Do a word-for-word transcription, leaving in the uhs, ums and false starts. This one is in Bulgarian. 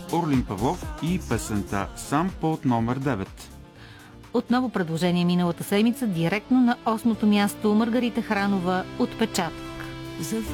Орлин Павлов и песента "Сам" под номер девет. Отново предложение миналата седмица, директно на осмото място, Маргарита Хранова, "Отпечатък".